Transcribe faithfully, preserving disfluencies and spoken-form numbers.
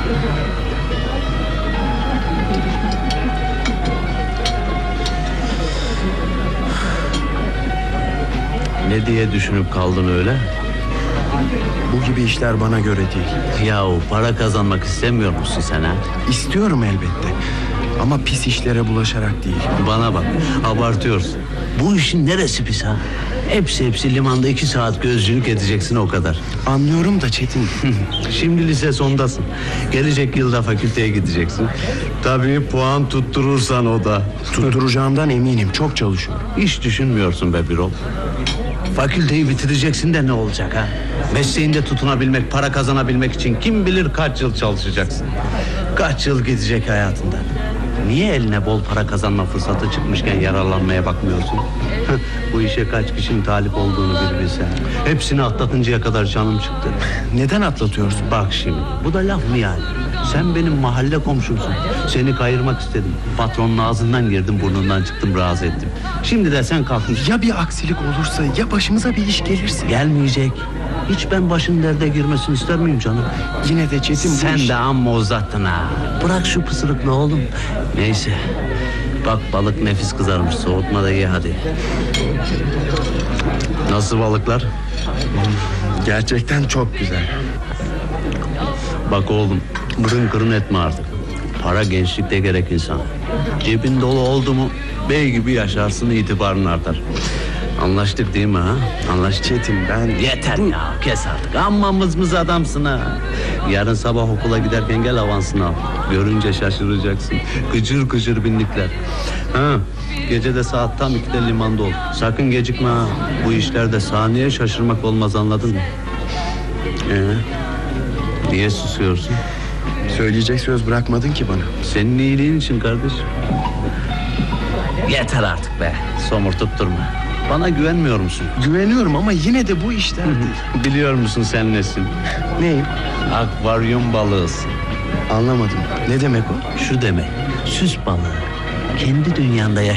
Ne diye düşünüp kaldın öyle? Bu gibi işler bana göre değil. Yahu para kazanmak istemiyor musun sen ha? İstiyorum elbette. Ama pis işlere bulaşarak değil. Bana bak, abartıyorsun. Bu işin neresi pis ha? Hepsi hepsi limanda iki saat gözcülük edeceksin, o kadar. Anlıyorum da Çetin. Şimdi lise sondasın. Gelecek yılda fakülteye gideceksin. Tabii puan tutturursan o da. Tutturacağımdan eminim, çok çalışıyorum. Hiç düşünmüyorsun be Birol. Fakülteyi bitireceksin de ne olacak ha? Mesleğinde tutunabilmek, para kazanabilmek için kim bilir kaç yıl çalışacaksın. Kaç yıl gidecek hayatında. Niye eline bol para kazanma fırsatı çıkmışken yararlanmaya bakmıyorsun? Bu işe kaç kişinin talip olduğunu bir bilsen. Hepsini atlatıncaya kadar canım çıktı. Neden atlatıyorsun? Bak şimdi, bu da laf mı yani? Sen benim mahalle komşumsun. Seni kayırmak istedim. Patronun ağzından girdim, burnundan çıktım, razı ettim. Şimdi de sen kalkmış. Ya bir aksilik olursa, ya başımıza bir iş gelirse? Gelmeyecek. Hiç ben başın derde girmesini ister miyim canım? Yine de Çetin, bu Sen iş... de amma uzattın ha. Bırak şu pısırıkla oğlum. Neyse. Bak, balık nefis kızarmış. Soğutma da ye hadi. Nasıl balıklar? Gerçekten çok güzel. Bak oğlum, kırın kırın etme artık. Para gençlikte gerek insan. Cebin dolu oldu mu bey gibi yaşarsın, itibarın artar. Anlaştık değil mi ha? Anlaştık. Çetin, ben... Yeter ya, kes artık. Amma mızmız adamsın ha. Yarın sabah okula giderken gel, avansını al. Görünce şaşıracaksın. Kıcır kıcır binlikler. Ha, gece de saat tam ikide limanda ol. Sakın gecikme ha. Bu işlerde saniye şaşırmak olmaz, anladın mı? Ee, niye susuyorsun? Söyleyecek söz bırakmadın ki bana. Senin iyiliğin için kardeş. Yeter artık be. Somurtup durma. Bana güvenmiyor musun? Güveniyorum ama yine de bu işler... Biliyor musun sen nesin? Neyim? Akvaryum balığısın. Anlamadım. Ne demek o? Şu demek, süs balığı. Kendi dünyanda yaşa.